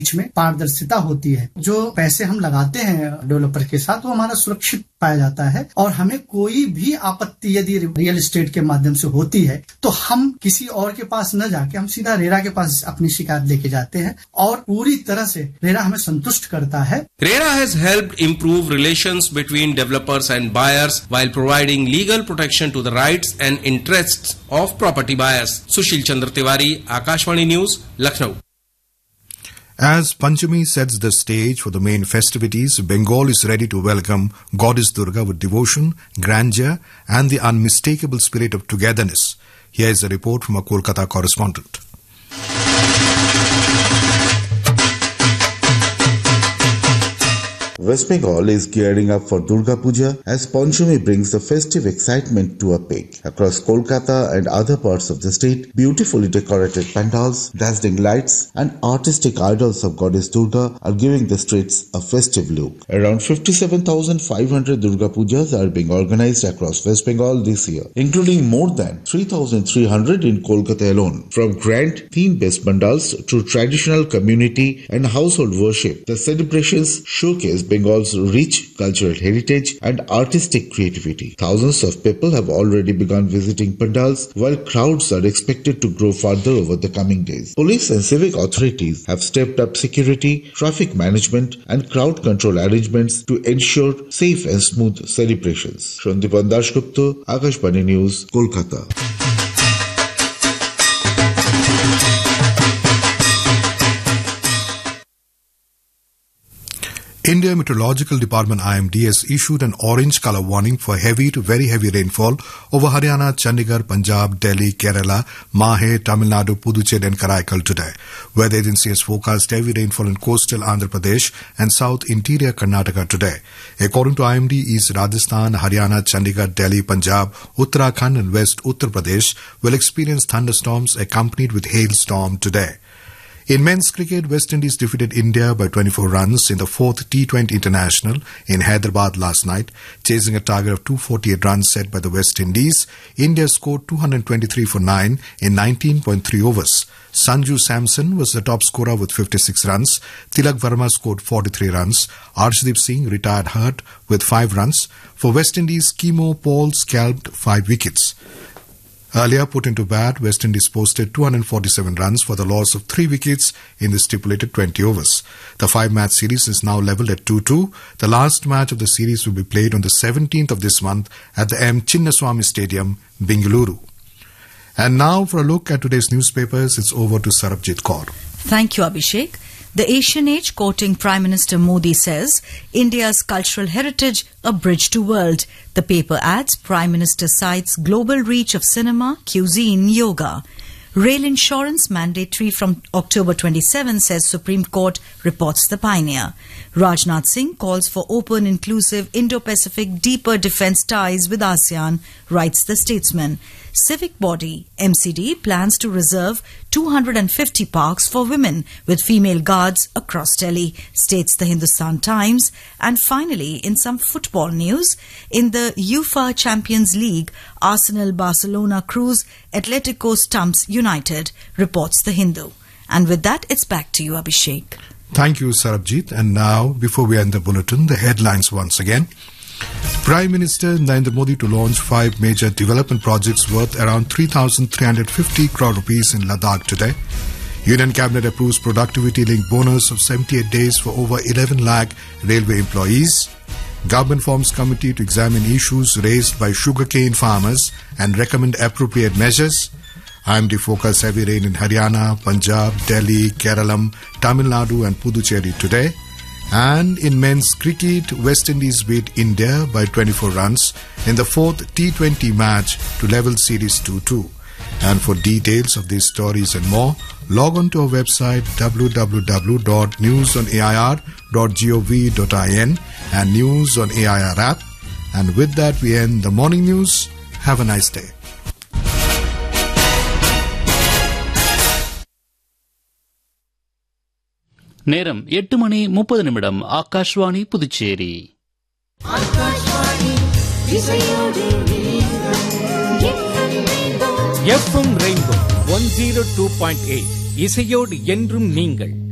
बीच में पारदर्शिता होती है। जो पैसे हम लगाते हैं डेवलपर के साथ वो हमारा सुरक्षित पाया जाता है और हमें कोई भी आपत्ति यदि रियल एस्टेट के माध्यम से होती है तो हम किसी और के पास न जाके हम सीधा रेरा के पास अपनी शिकायत लेके जाते हैं और पूरी तरह से रेरा हमें संतुष्ट करता है। RERA has helped improve relations between developers and buyers while providing legal protection to the rights and interests of property buyers. Sushil Chandra Tiwari, Akashvani News, Lucknow. As Panchami sets the stage for the main festivities, Bengal is ready to welcome Goddess Durga with devotion, grandeur and the unmistakable spirit of togetherness. Here is a report from our Kolkata correspondent. West Bengal is gearing up for Durga Puja as Panchami brings the festive excitement to a peak. Across Kolkata and other parts of the state, beautifully decorated pandals, dazzling lights and artistic idols of Goddess Durga are giving the streets a festive look. Around 57,500 Durga Pujas are being organized across West Bengal this year, including more than 3,300 in Kolkata alone. From grand theme-based pandals to traditional community and household worship, the celebrations showcase Bengal's rich cultural heritage and artistic creativity. Thousands of people have already begun visiting pandals, while crowds are expected to grow further over the coming days. Police and civic authorities have stepped up security, traffic management and crowd control arrangements to ensure safe and smooth celebrations. Shandipan Dashgupta, Akashvani News, Kolkata. India Meteorological Department IMD has issued an orange color warning for heavy to very heavy rainfall over Haryana, Chandigarh, Punjab, Delhi, Kerala, Mahe, Tamil Nadu, Puducherry and Karaikal today. Weather agency has forecast heavy rainfall in coastal Andhra Pradesh and south interior Karnataka today. According to IMD, East Rajasthan, Haryana, Chandigarh, Delhi, Punjab, Uttarakhand and West Uttar Pradesh will experience thunderstorms accompanied with hailstorm today. In men's cricket, West Indies defeated India by 24 runs in the fourth T20 International in Hyderabad last night. Chasing a target of 248 runs set by the West Indies, India scored 223 for 9 in 19.3 overs. Sanju Samson was the top scorer with 56 runs. Tilak Verma scored 43 runs. Arshdeep Singh retired hurt with 5 runs. For West Indies, Kimo Paul scalped 5 wickets. Earlier put into bat, West Indies posted 247 runs for the loss of 3 wickets in the stipulated 20 overs. The 5-match series is now levelled at 2-2. The last match of the series will be played on the 17th of this month at the M. Chinnaswamy Stadium, Bengaluru. And now for a look at today's newspapers, it's over to Sarabjit Kaur. Thank you, Abhishek. The Asian Age, quoting Prime Minister Modi, says, India's cultural heritage, a bridge to world. The paper adds, Prime Minister cites global reach of cinema, cuisine, yoga. Rail insurance mandatory from October 27, says Supreme Court, reports the Pioneer. Rajnath Singh calls for open, inclusive, Indo-Pacific, deeper defence ties with ASEAN, writes the Statesman. Civic body MCD plans to reserve 250 parks for women with female guards across Delhi, states the Hindustan Times. And finally, in some football news, in the UEFA Champions League, Arsenal Barcelona cruise Atletico stumps United, reports the Hindu. And with that, it's back to you, Abhishek. Thank you, Sarabjit. And now, before we end the bulletin, the headlines once again. Prime Minister Narendra Modi to launch 5 major development projects worth around 3,350 crore rupees in Ladakh today. Union Cabinet approves productivity-linked bonus of 78 days for over 11 lakh railway employees. Government forms committee to examine issues raised by sugarcane farmers and recommend appropriate measures. IMD forecasts heavy rain in Haryana, Punjab, Delhi, Kerala, Tamil Nadu and Puducherry today. And in men's cricket, West Indies beat India by 24 runs in the fourth T20 match to level series 2-2. And for details of these stories and more, log on to our website www.newsonair.gov.in and News on AIR app. And with that, we end the morning news. Have a nice day. நேரம் 8:30 Akashvani Puducherry. FM rainbow 102.8 இசையோடு என்றும் நீங்கள்.